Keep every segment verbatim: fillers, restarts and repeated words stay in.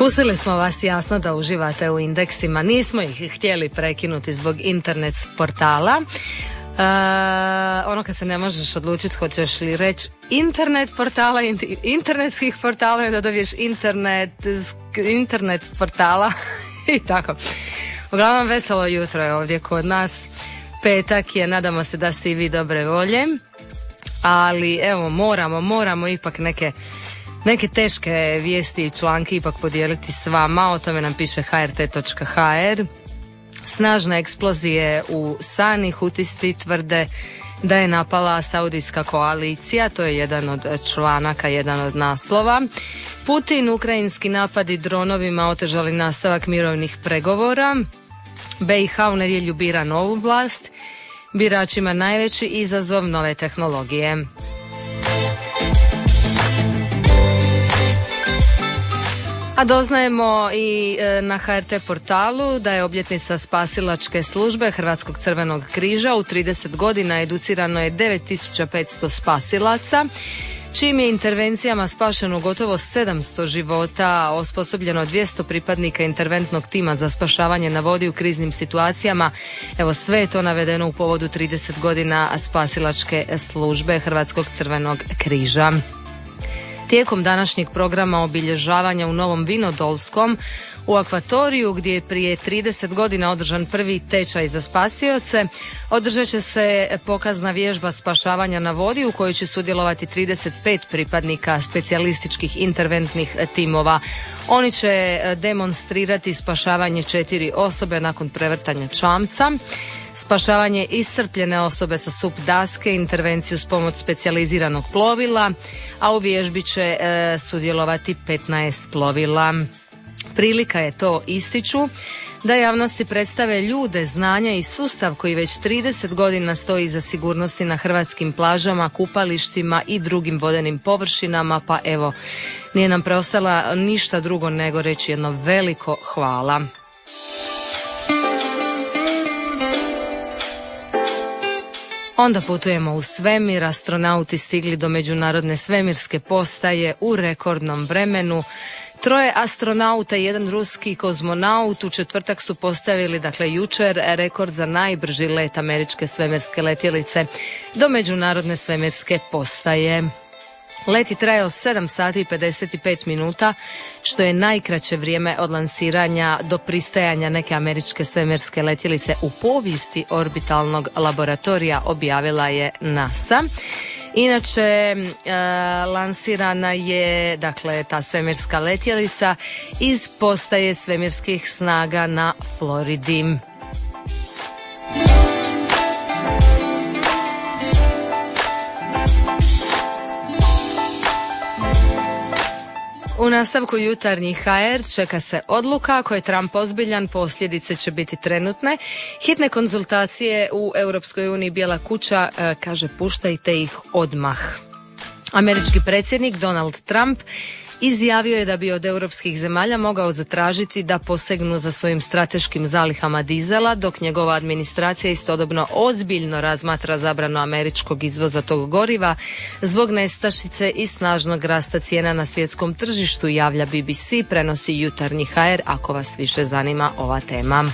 Pustili smo vas jasno da uživate u indeksima, nismo ih htjeli prekinuti zbog internet portala. Uh, ono kad se ne možeš odlučiti hoćeš li reći internet portala, internetskih portala i da dobiješ internet, internet portala i tako. Uglavnom veselo jutro je ovdje kod nas, petak je, nadamo se da ste i vi dobre volje, ali evo moramo, moramo ipak neke Neke teške vijesti i članke ipak podijeliti s vama, o tome nam piše ha er te točka ha er. Snažne eksplozije u Sani, Hutisti tvrde da je napala saudijska koalicija, to je jedan od članaka, jedan od naslova. Putin, ukrajinski napadi dronovima otežali nastavak mirovnih pregovora. be i ha u nedjelju bira novu vlast, biračima najveći izazov nove tehnologije. A doznajemo i na ha er te portalu da je obljetnica spasilačke službe Hrvatskog crvenog križa. U trideset godina educirano je devet tisuća petsto spasilaca, čijim je intervencijama spašeno gotovo sedamsto života, osposobljeno dvjesto pripadnika interventnog tima za spašavanje na vodi u kriznim situacijama. Evo, sve je to navedeno u povodu trideset godina spasilačke službe Hrvatskog crvenog križa. Tijekom današnjeg programa obilježavanja u Novom Vinodolskom u akvatoriju, gdje je prije trideset godina održan prvi tečaj za spasioce, održat će se pokazna vježba spašavanja na vodi u kojoj će sudjelovati trideset pet pripadnika specijalističkih interventnih timova. Oni će demonstrirati spašavanje četiri osobe nakon prevrtanja čamca, spašavanje iscrpljene osobe sa sup daske, intervenciju s pomoć specijaliziranog plovila, a u vježbi će e, sudjelovati petnaest plovila. Prilika je, to ističu, da javnosti predstave ljude, znanja i sustav koji već trideset godina stoji za sigurnosti na hrvatskim plažama, kupalištima i drugim vodenim površinama, pa evo, nije nam preostala ništa drugo nego reći jedno veliko hvala. Onda putujemo u svemir, astronauti stigli do međunarodne svemirske postaje u rekordnom vremenu. Troje astronauta i jedan ruski kozmonaut u četvrtak su postavili, dakle jučer, rekord za najbrži let američke svemirske letjelice do međunarodne svemirske postaje. Let je trajao sedam sati i pedeset pet minuta, što je najkraće vrijeme od lansiranja do pristajanja neke američke svemirske letjelice u povijesti orbitalnog laboratorija, objavila je NASA. Inače, e, lansirana je, dakle, ta svemirska letjelica iz postaje svemirskih snaga na Floridi. U nastavku jutarnjih ha er čeka se odluka. Ako je Trump ozbiljan, posljedice će biti trenutne. Hitne konzultacije u Europskoj uniji, Bijela kuća e, kaže puštajte ih odmah. Američki predsjednik Donald Trump izjavio je da bi od europskih zemalja mogao zatražiti da posegnu za svojim strateškim zalihama dizela, dok njegova administracija istodobno ozbiljno razmatra zabranu američkog izvoza tog goriva zbog nestašice i snažnog rasta cijena na svjetskom tržištu, javlja be be ce, prenosi jutarnji ha er, ako vas više zanima ova tema.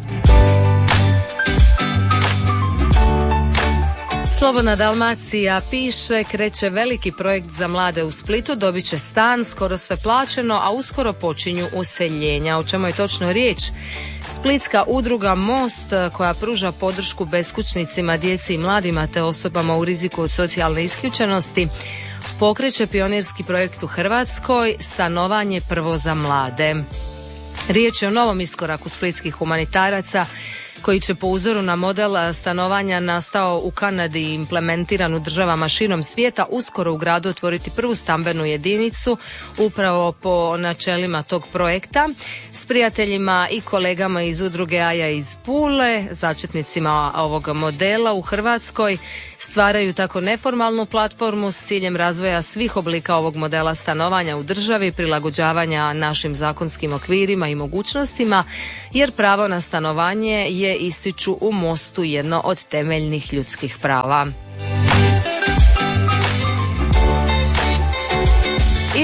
Slobodna Dalmacija piše, kreće veliki projekt za mlade u Splitu, dobit će stan, skoro sve plaćeno, a uskoro počinju useljenja. O čemu je točno riječ? Splitska udruga Most, koja pruža podršku beskućnicima, djeci i mladima te osobama u riziku od socijalne isključenosti, pokreće pionirski projekt u Hrvatskoj, stanovanje prvo za mlade. Riječ je o novom iskoraku splitskih humanitaraca koji će po uzoru na model stanovanja nastao u Kanadi i implementiran u državama širom svijeta uskoro u gradu otvoriti prvu stambenu jedinicu upravo po načelima tog projekta. S prijateljima i kolegama iz udruge Aja iz Pule, začetnicima ovog modela u Hrvatskoj, stvaraju tako neformalnu platformu s ciljem razvoja svih oblika ovog modela stanovanja u državi, prilagođavanja našim zakonskim okvirima i mogućnostima, jer pravo na stanovanje je, ističu u Mostu, jedno od temeljnih ljudskih prava. Iz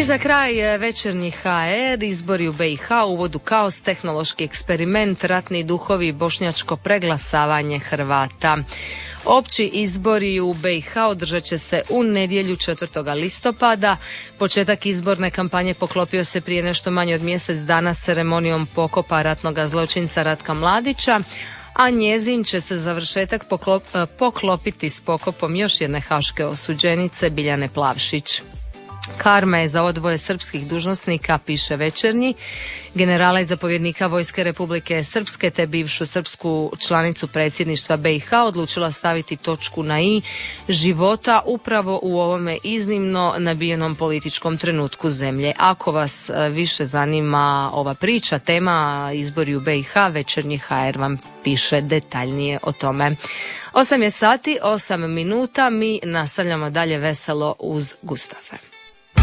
za kraj Večernji ha er, izbori u be i ha, uvod u kaos, tehnološki eksperiment, ratni duhovi i bošnjačko preglasavanje Hrvata. Opći izbori u be i ha održat će se u nedjelju četvrtog listopada. Početak izborne kampanje poklopio se prije nešto manje od mjesec dana s ceremonijom pokopa ratnog zločinca Ratka Mladića, a njezin će se završetak poklop, poklopiti s pokopom još jedne haške osuđenice Biljane Plavšić. Karma je za odvoje srpskih dužnosnika, piše Večernji, generala i zapovjednika Vojske Republike Srpske te bivšu srpsku članicu predsjedništva be i ha odlučila staviti točku na i života upravo u ovome iznimno nabijenom političkom trenutku zemlje. Ako vas više zanima ova priča, tema izbori u be i ha, Večernji ha er vam piše detaljnije o tome. Osam je sati, osam minuta, mi nastavljamo dalje veselo uz Gustav.